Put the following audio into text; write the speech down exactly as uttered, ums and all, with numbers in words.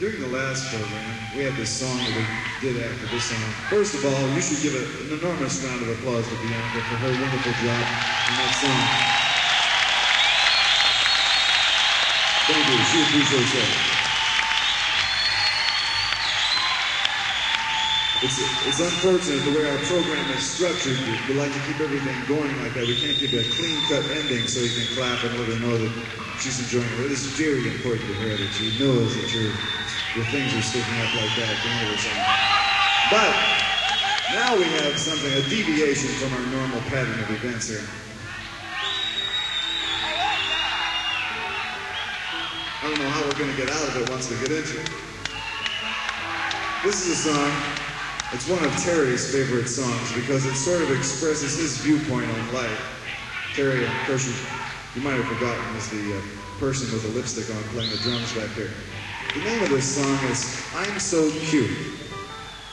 during the last program, we had this song that we did after this song. First of all, you should give a, an enormous round of applause to Bianca for her wonderful job in that song. Thank you. She appreciates that. It's, it's unfortunate the way our program is structured. We like to keep everything going like that. We can't give a clean-cut ending so you can clap and let her know that she's enjoying it. It is very important to her that she knows that your, your things are sticking up like that at the end of her song. But now we have something, a deviation from our normal pattern of events here. I don't know how we're going to get out of it once we get into it. This is a song. It's one of Terry's favorite songs because it sort of expresses his viewpoint on life. Terry, of course, you, you might have forgotten, is the uh, person with the lipstick on playing the drums back there. The name of this song is I'm So Cute.